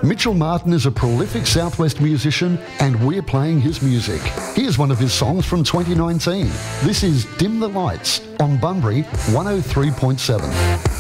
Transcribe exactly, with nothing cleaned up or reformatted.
Mitchell Martin is a prolific Southwest musician and we're playing his music. Here's one of his songs from twenty nineteen. This is Dim the Lights on Bunbury one oh three point seven.